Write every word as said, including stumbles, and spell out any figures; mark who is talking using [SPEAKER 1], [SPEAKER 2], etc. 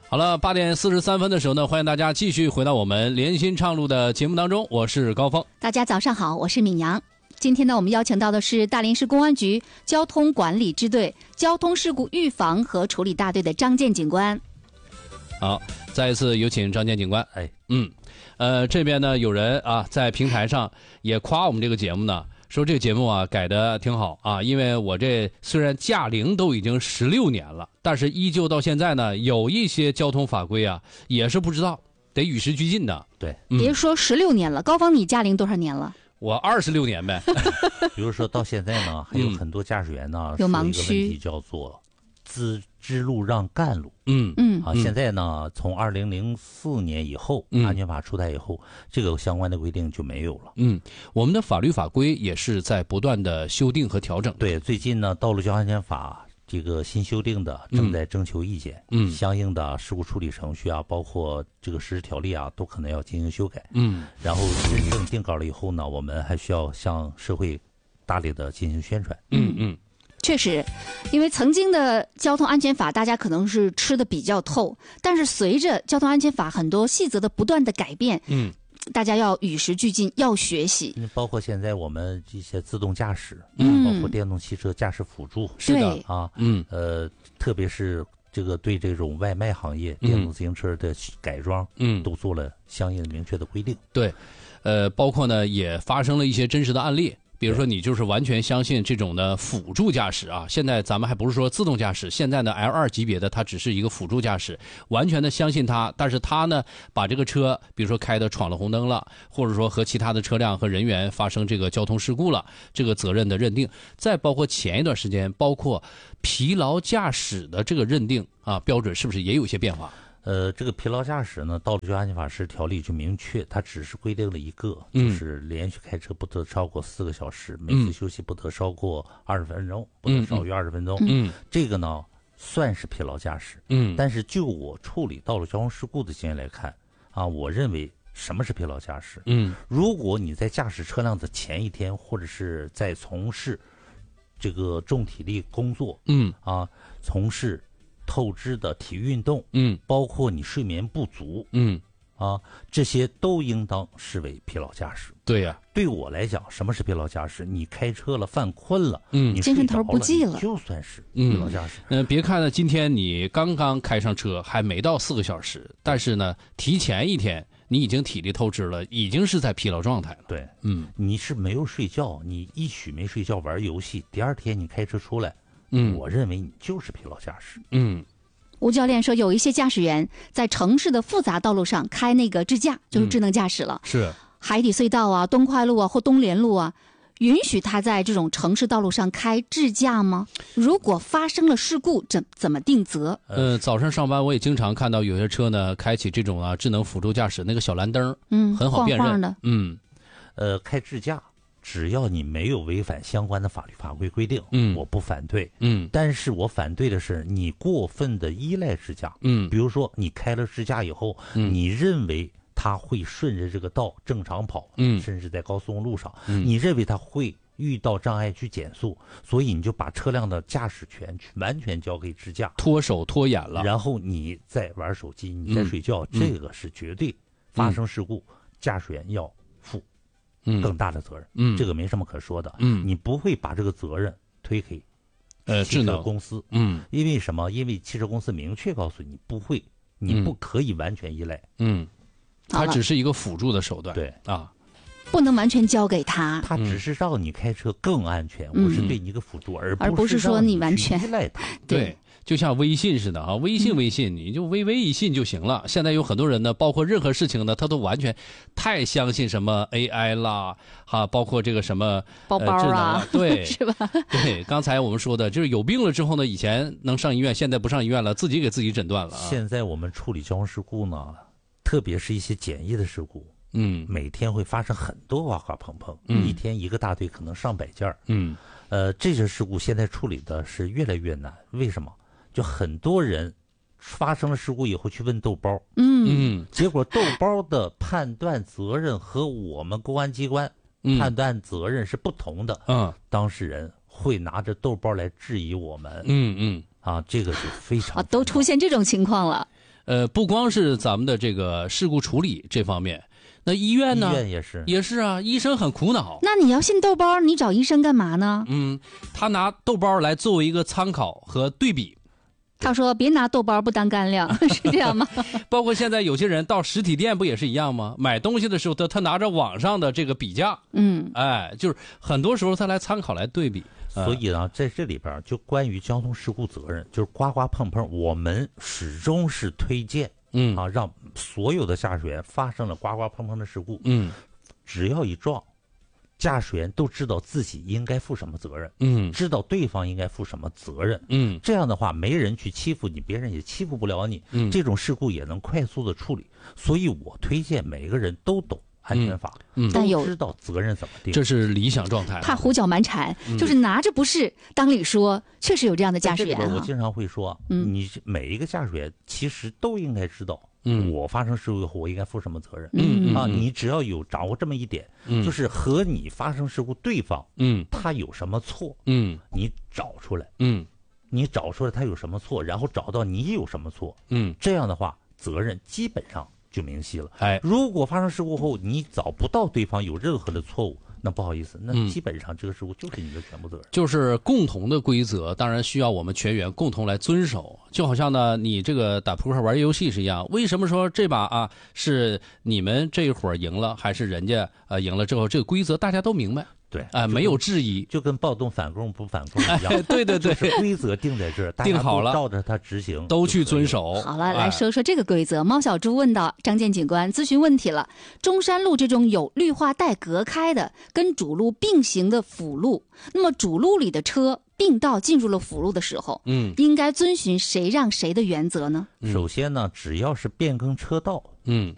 [SPEAKER 1] 好了，八点四十三分的时候呢，欢迎大家继续回到我们联新畅路的节目当中，我是高峰。
[SPEAKER 2] 大家早上好，我是闵阳。今天呢，我们邀请到的是大连市公安局交通管理支队交通事故预防和处理大队的张建警官。
[SPEAKER 1] 好，再一次有请张建警官。
[SPEAKER 3] 哎，
[SPEAKER 1] 嗯，呃，这边呢有人啊在平台上也夸我们这个节目呢，说这个节目啊改得挺好啊，因为我这虽然驾龄都已经十六年了，但是依旧到现在呢，有一些交通法规啊也是不知道，得与时俱进的。
[SPEAKER 3] 对，
[SPEAKER 1] 嗯、
[SPEAKER 2] 别说十六年了，高峰你驾龄多少年了？
[SPEAKER 1] 我二十六年呗。
[SPEAKER 3] 比如说到现在呢，还有很多驾驶员呢，
[SPEAKER 2] 有盲区，
[SPEAKER 3] 说一个问题叫做自支路让干路。
[SPEAKER 1] 嗯
[SPEAKER 2] 嗯
[SPEAKER 3] 啊，现在呢，从二零零四年以后，
[SPEAKER 1] 嗯、
[SPEAKER 3] 安全法出台以后，这个相关的规定就没有了。
[SPEAKER 1] 嗯，我们的法律法规也是在不断的修订和调整。
[SPEAKER 3] 对，最近呢，道路交通安全法这个新修订的正在征求意见，
[SPEAKER 1] 嗯，
[SPEAKER 3] 相应的事故处理程序啊，包括这个实施条例啊，都可能要进行修改。
[SPEAKER 1] 嗯，
[SPEAKER 3] 然后真正定稿了以后呢，我们还需要向社会大力的进行宣传。
[SPEAKER 1] 嗯嗯。
[SPEAKER 2] 确实，因为曾经的交通安全法大家可能是吃的比较透，但是随着交通安全法很多细则的不断的改变，
[SPEAKER 1] 嗯，
[SPEAKER 2] 大家要与时俱进，要学习。
[SPEAKER 3] 包括现在我们这些自动驾驶，
[SPEAKER 2] 嗯，
[SPEAKER 3] 包括电动汽车驾驶辅助，
[SPEAKER 1] 是的
[SPEAKER 3] 啊，
[SPEAKER 1] 嗯，
[SPEAKER 3] 呃，特别是这个对这种外卖行业电动自行车的改装，
[SPEAKER 1] 嗯，
[SPEAKER 3] 都做了相应明确的规定。
[SPEAKER 1] 对，呃，包括呢也发生了一些真实的案例。比如说你就是完全相信这种的辅助驾驶啊，现在咱们还不是说自动驾驶，现在呢 L 二 级别的它只是一个辅助驾驶，完全的相信它，但是它呢把这个车比如说开的闯了红灯了，或者说和其他的车辆和人员发生这个交通事故了，这个责任的认定，再包括前一段时间包括疲劳驾驶的这个认定啊标准是不是也有一些变化？
[SPEAKER 3] 呃，这个疲劳驾驶呢，道路交通安全法实施条例就明确，它只是规定了一个，
[SPEAKER 1] 嗯、
[SPEAKER 3] 就是连续开车不得超过四个小时，每次休息不得超过二十分钟，不得少于二十分钟。
[SPEAKER 1] 嗯，
[SPEAKER 3] 这个呢算是疲劳驾驶。
[SPEAKER 1] 嗯，
[SPEAKER 3] 但是就我处理道路交通事故的经验来看，啊，我认为什么是疲劳驾驶？
[SPEAKER 1] 嗯，
[SPEAKER 3] 如果你在驾驶车辆的前一天，或者是在从事这个重体力工作，
[SPEAKER 1] 嗯
[SPEAKER 3] 啊，从事透支的体育运动，
[SPEAKER 1] 嗯，
[SPEAKER 3] 包括你睡眠不足，
[SPEAKER 1] 嗯，
[SPEAKER 3] 啊，这些都应当视为疲劳驾驶。
[SPEAKER 1] 对呀、啊，
[SPEAKER 3] 对我来讲，什么是疲劳驾驶？你开车了，犯困了，
[SPEAKER 1] 嗯，
[SPEAKER 3] 你
[SPEAKER 2] 精神头不济了，
[SPEAKER 3] 就算是疲劳驾驶。
[SPEAKER 1] 嗯，呃、别看呢，今天你刚刚开上车，还没到四个小时，但是呢，提前一天你已经体力透支了，已经是在疲劳状态了。
[SPEAKER 3] 对，
[SPEAKER 1] 嗯，
[SPEAKER 3] 你是没有睡觉，你一宿没睡觉玩游戏，第二天你开车出来。
[SPEAKER 1] 嗯，
[SPEAKER 3] 我认为你就是疲劳驾驶。
[SPEAKER 1] 嗯，
[SPEAKER 2] 吴教练说，有一些驾驶员在城市的复杂道路上开那个智驾，就是智能驾驶了。
[SPEAKER 1] 嗯、是
[SPEAKER 2] 海底隧道啊、东快路啊或东联路啊，允许他在这种城市道路上开智驾吗？如果发生了事故，怎怎么定责？
[SPEAKER 1] 呃，早上上班我也经常看到有些车呢开启这种啊智能辅助驾驶那个小蓝灯，
[SPEAKER 2] 嗯，
[SPEAKER 1] 很好辨认
[SPEAKER 2] 晃晃的。
[SPEAKER 1] 嗯，
[SPEAKER 3] 呃，开智驾。只要你没有违反相关的法律法规规定，
[SPEAKER 1] 嗯，
[SPEAKER 3] 我不反对，
[SPEAKER 1] 嗯，
[SPEAKER 3] 但是我反对的是你过分的依赖智驾，
[SPEAKER 1] 嗯，
[SPEAKER 3] 比如说你开了智驾以后，
[SPEAKER 1] 嗯，
[SPEAKER 3] 你认为它会顺着这个道正常跑，
[SPEAKER 1] 嗯，
[SPEAKER 3] 甚至在高速公路上，
[SPEAKER 1] 嗯，
[SPEAKER 3] 你认为它会遇到障碍去减速，所以你就把车辆的驾驶权完全交给智驾，
[SPEAKER 1] 脱手脱眼了，
[SPEAKER 3] 然后你再玩手机，你再睡觉，
[SPEAKER 1] 嗯、
[SPEAKER 3] 这个是绝对发生事故，嗯、驾驶员要负更大的责任，
[SPEAKER 1] 嗯，
[SPEAKER 3] 这个没什么可说的，
[SPEAKER 1] 嗯，
[SPEAKER 3] 你不会把这个责任推给
[SPEAKER 1] 呃
[SPEAKER 3] 汽车公司，
[SPEAKER 1] 嗯，
[SPEAKER 3] 因为什么？因为汽车公司明确告诉你不会，你不可以完全依赖，
[SPEAKER 1] 嗯，它只是一个辅助的手段，
[SPEAKER 3] 对
[SPEAKER 1] 啊，
[SPEAKER 2] 不能完全交给他，
[SPEAKER 3] 它只是让你开车更安全，
[SPEAKER 2] 嗯、
[SPEAKER 3] 我是对你一个辅助，而
[SPEAKER 2] 而不是说你完全
[SPEAKER 3] 依赖它，
[SPEAKER 1] 对。就像微信似的啊，微信微信你就微微一信就行了。现在有很多人呢，包括任何事情呢，他都完全太相信什么 A I 啦，哈，包括这个什么
[SPEAKER 2] 包包啊，
[SPEAKER 1] 呃、智能啊对，
[SPEAKER 2] 是吧？
[SPEAKER 1] 对，刚才我们说的就是有病了之后呢，以前能上医院，现在不上医院了，自己给自己诊断了、啊。
[SPEAKER 3] 现在我们处理交通事故呢，特别是一些简易的事故，
[SPEAKER 1] 嗯，
[SPEAKER 3] 每天会发生很多挖挖碰碰，
[SPEAKER 1] 嗯，
[SPEAKER 3] 一天一个大队可能上百件，
[SPEAKER 1] 嗯，
[SPEAKER 3] 呃，这些事故现在处理的是越来越难，为什么？就很多人发生了事故以后去问豆包，
[SPEAKER 2] 嗯
[SPEAKER 1] 嗯，
[SPEAKER 3] 结果豆包的判断责任和我们公安机关判断责任是不同的，
[SPEAKER 1] 嗯，
[SPEAKER 3] 当事人会拿着豆包来质疑我们，
[SPEAKER 1] 嗯嗯，
[SPEAKER 3] 啊，这个是非常
[SPEAKER 2] 啊，都出现这种情况了。
[SPEAKER 1] 呃，不光是咱们的这个事故处理这方面，那医院呢？
[SPEAKER 3] 医院也是，
[SPEAKER 1] 也是啊，医生很苦恼。
[SPEAKER 2] 那你要信豆包，你找医生干嘛呢？
[SPEAKER 1] 嗯，他拿豆包来作为一个参考和对比。
[SPEAKER 2] 他说别拿豆包不当干粮，是这样吗？
[SPEAKER 1] 包括现在有些人到实体店不也是一样吗？买东西的时候，他他拿着网上的这个比价，
[SPEAKER 2] 嗯，
[SPEAKER 1] 哎，就是很多时候他来参考来对比。
[SPEAKER 3] 所以呢，在这里边就关于交通事故责任，就是刮刮碰碰，我们始终是推荐，
[SPEAKER 1] 嗯
[SPEAKER 3] 啊，让所有的驾驶员发生了刮刮碰碰的事故，
[SPEAKER 1] 嗯，
[SPEAKER 3] 只要一撞，驾驶员都知道自己应该负什么责任，
[SPEAKER 1] 嗯，
[SPEAKER 3] 知道对方应该负什么责任，
[SPEAKER 1] 嗯，
[SPEAKER 3] 这样的话，没人去欺负你，别人也欺负不了你，
[SPEAKER 1] 嗯，
[SPEAKER 3] 这种事故也能快速的处理。所以我推荐每个人都懂安全法，
[SPEAKER 1] 嗯，
[SPEAKER 2] 但有
[SPEAKER 3] 都知道责任怎么定，
[SPEAKER 1] 这是理想状态。
[SPEAKER 2] 怕胡搅蛮缠，就是拿着不是当理说，确实有这样的驾驶员
[SPEAKER 3] 在这里边我
[SPEAKER 2] 啊。
[SPEAKER 3] 经常会说，
[SPEAKER 2] 嗯
[SPEAKER 3] 你每一个驾驶员其实都应该知道，
[SPEAKER 1] 嗯
[SPEAKER 3] 我发生事故以后我应该负什么责任，
[SPEAKER 1] 嗯
[SPEAKER 3] 啊，你只要有掌握这么一点，
[SPEAKER 1] 嗯
[SPEAKER 3] 就是和你发生事故对方，
[SPEAKER 1] 嗯
[SPEAKER 3] 他有什么错，
[SPEAKER 1] 嗯
[SPEAKER 3] 你找出来，
[SPEAKER 1] 嗯
[SPEAKER 3] 你找出来他有什么错，然后找到你有什么错，
[SPEAKER 1] 嗯，
[SPEAKER 3] 这样的话责任基本上就明晰了。
[SPEAKER 1] 哎，
[SPEAKER 3] 如果发生事故后你找不到对方有任何的错误，那不好意思，那
[SPEAKER 1] 嗯
[SPEAKER 3] 基本上这个事故就是你的全部责任。
[SPEAKER 1] 就是共同的规则，当然需要我们全员共同来遵守。就好像呢，你这个打扑克玩游戏是一样，为什么说这把啊是你们这一伙赢了，还是人家呃赢了之后，这个规则大家都明白，
[SPEAKER 3] 对，
[SPEAKER 1] 哎、没有质疑。
[SPEAKER 3] 就跟暴动反攻不反攻一样，
[SPEAKER 1] 哎，对对对，
[SPEAKER 3] 就是规则定在这儿，大家
[SPEAKER 1] 定好了
[SPEAKER 3] 都照着它执行，
[SPEAKER 1] 都去遵守。
[SPEAKER 2] 好了，
[SPEAKER 1] 哎
[SPEAKER 2] 来说说这个规则。猫小猪问到张建警官咨询问题了：中山路这种有绿化带隔开的、跟主路并行的辅路，那么主路里的车并道进入了辅路的时候，
[SPEAKER 1] 嗯
[SPEAKER 2] 应该遵循谁让谁的原则呢？
[SPEAKER 3] 首先呢，只要是变更车道，
[SPEAKER 1] 嗯。